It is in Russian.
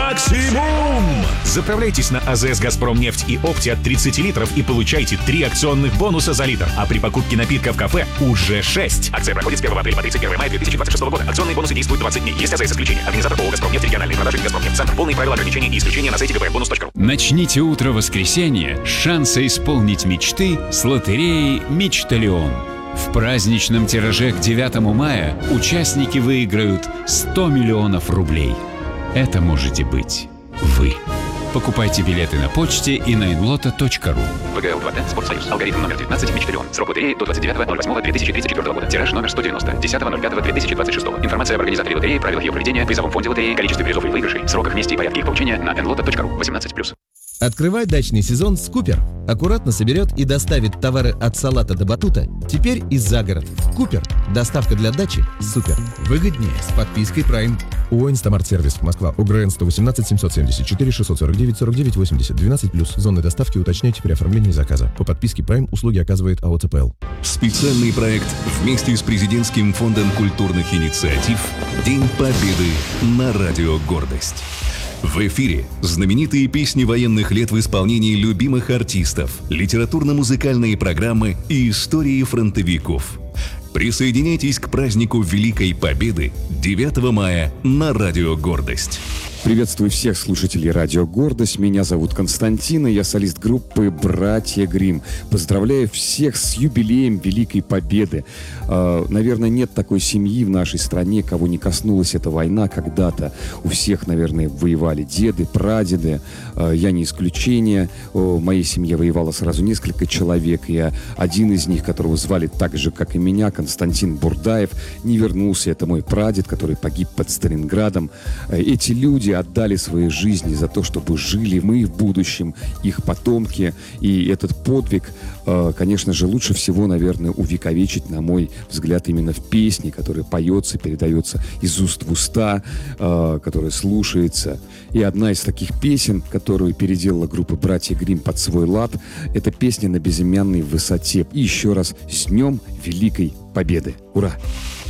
максимум! Заправляйтесь на АЗС «Газпромнефть» и «Опти» от 30 литров и получайте 3 акционных бонуса за литр. А при покупке напитка в кафе уже 6. Акция проходит с 1 апреля по 31 мая 2026 года. Акционные бонусы действуют 20 дней. Есть АЗС исключения. Организатор ООО «Газпромнефть», региональные продажи «Газпромнефть». Центр. Полные правила ограничений и исключения на сайте gpmbonus.ru. Начните утро воскресенья с шанса исполнить мечты с лотереей «Мечталион». В праздничном тираже к 9 мая участники выиграют 100 миллионов рублей. Это можете быть вы. Покупайте билеты на почте и на inlotto.ru. ВГЛ 2Т, Спортсоюз. Алгоритм номер 19, Мечталион. Срок лотереи до 29.08.2034 года. Тираж номер 190. 10.05.2026. Информация об организаторе лотереи, правилах ее проведения, призовом фонде лотереи, количестве призов и выигрышей, сроках, месте и порядке их получения на inlotto.ru. 18+. Открывай дачный сезон с Купер. Аккуратно соберет и доставит товары от салата до батута. Теперь и за город. Купер. Доставка для дачи. Супер. Выгоднее с подпиской Prime. ООО «Инстамарт-сервис», Москва, УГРН 118 774 649 49 80, 12+. Зоны доставки уточняйте при оформлении заказа. По подписке Prime услуги оказывает АО ЦПЛ. Специальный проект вместе с Президентским фондом культурных инициатив «День Победы» на Радио Гордость. В эфире знаменитые песни военных лет в исполнении любимых артистов, литературно-музыкальные программы и истории фронтовиков. Присоединяйтесь к празднику Великой Победы 9 мая на Радио Гордость. Приветствую всех слушателей Радио Гордость. Меня зовут Константин, и я солист группы «Братья Гримм». Поздравляю всех с юбилеем Великой Победы. Наверное, нет такой семьи в нашей стране, кого не коснулась эта война когда-то. У всех, наверное, воевали деды, прадеды. Я не исключение. В моей семье воевало сразу несколько человек. И один из них, которого звали так же, как и меня, Константин Бурдаев, не вернулся. Это мой прадед, который погиб под Сталинградом. Эти люди отдали свои жизни за то, чтобы жили мы в будущем, их потомки. И этот подвиг, конечно же, лучше всего, наверное, увековечить, на мой взгляд, именно в песне, которая поется, передается из уст в уста, которая слушается. И одна из таких песен, которую переделала группа «Братья Гримм» под свой лад, это песня «На безымянной высоте». И еще раз с Днем Великой Победы. Ура!